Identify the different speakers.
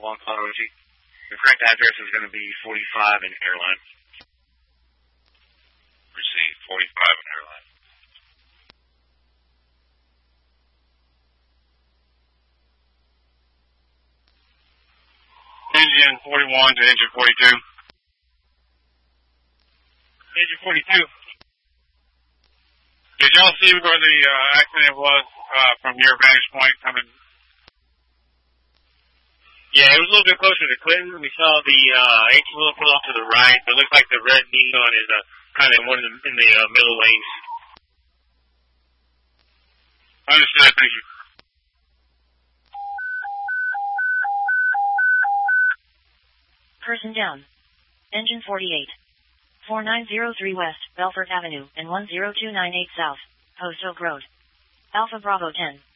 Speaker 1: on Cloud OG. The correct address is going to be 45 in Airline.
Speaker 2: Received 45 in Airline.
Speaker 3: Engine 41 to engine 42. Engine 42. Did y'all see where the accident was from your vantage point coming?
Speaker 4: Yeah, it was a little bit closer to Clinton. We saw the 18-wheel pull off to the right, but it looks like the red Nissan is kind of one in the middle lanes.
Speaker 3: Understood, thank you.
Speaker 5: Person down. Engine 48. 4903 West, Belfort Avenue, and 10298 South, Post Oak Road. Alpha Bravo 10.